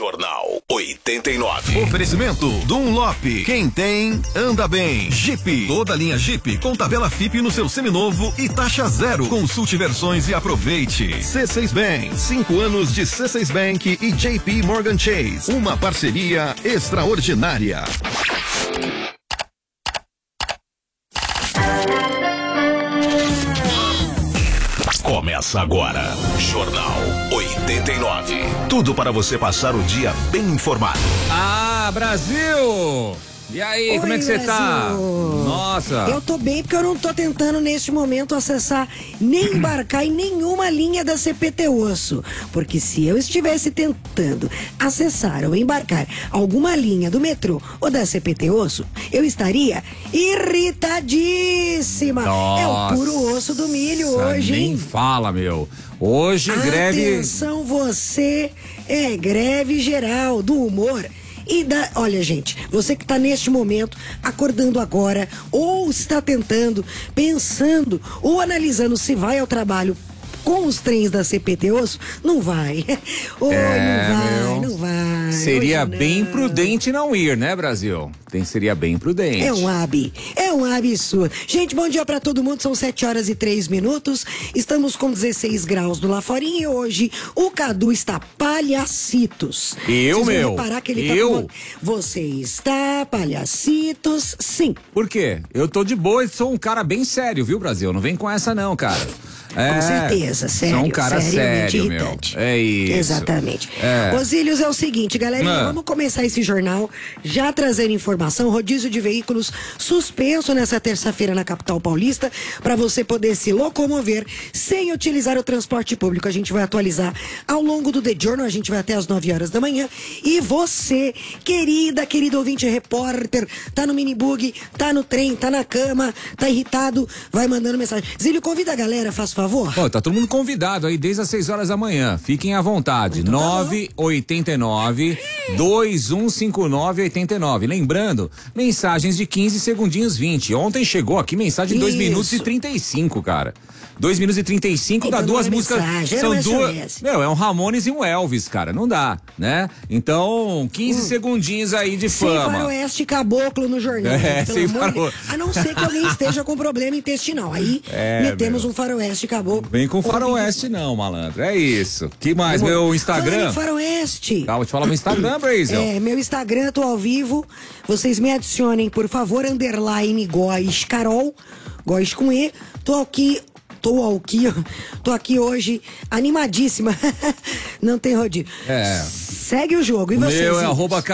Jornal 89. Oferecimento Dunlop. Quem tem, anda bem. Jeep. Toda linha Jeep com tabela FIP no seu seminovo e taxa zero. Consulte versões e aproveite. C6 Bank. 5 anos de C6 Bank e JP Morgan Chase. Uma parceria extraordinária. Começa agora, Jornal 89. Tudo para você passar o dia bem informado. Ah, Brasil! E aí, como é que você tá? Nossa! Eu tô bem porque eu não tô tentando neste momento acessar nem embarcar em nenhuma linha da CPT Osso. Porque se eu estivesse tentando acessar ou embarcar alguma linha do metrô ou da CPT Osso, eu estaria irritadíssima. Nossa, é o puro osso do milho hoje, nem hein? fala, meu. Hoje, greve... Atenção você, é greve geral do humor. Olha, gente, você que está neste momento, acordando agora, ou está tentando, pensando, ou analisando se vai ao trabalho com os trens da CPT Osso, não vai. Não vai. Seria bem prudente não ir, né, Brasil? Seria bem prudente. É um absurdo. Gente, bom dia pra todo mundo, são 7h03. Estamos com 16 graus do Laforinha e hoje o Cadu está palhacitos. Vocês vão reparar que ele tá Você está palhacitos, sim. Por quê? Eu tô de boa e sou um cara bem sério, viu, Brasil? Não vem com essa não, cara. Com certeza, sério. Sou um cara sério, irritante. meu. É isso. Exatamente. Osílios, é o seguinte, galerinha, vamos começar esse jornal já trazendo informação. Rodízio de veículos suspenso nessa terça-feira na capital paulista para você poder se locomover sem utilizar o transporte público. A gente vai atualizar ao longo do The Journal, a gente vai até às 9 horas da manhã. E você, querido ouvinte repórter, tá no minibug, tá no trem, tá na cama, tá irritado, vai mandando mensagem. Zílio, convida a galera, faz favor. Tá todo mundo convidado aí desde as 6 horas da manhã. Fiquem à vontade. 989-2159-89. Lembrando, mensagens de 15 segundinhos 20. Ontem chegou aqui mensagem de 2 minutos e 35, cara. 2 minutos e 35 dá duas músicas. São duas. Meu, é um Ramones e um Elvis, cara. Não dá, né? Então, 15 segundinhos aí de fama. Sem faroeste caboclo no jornal. Sem faroeste. A não ser que alguém esteja com problema intestinal. Aí metemos um faroeste caboclo. Vem com faroeste não, malandro. É isso. Que mais? Meu Instagram? Faroeste. Calma, te falar meu Instagram, Brasil. Meu Instagram, tô ao vivo. Vocês me adicionem, por favor, _ Góes Carol. Góes com E. Tô aqui hoje animadíssima. Não tem rodízio. Segue o jogo. E vocês? Meu é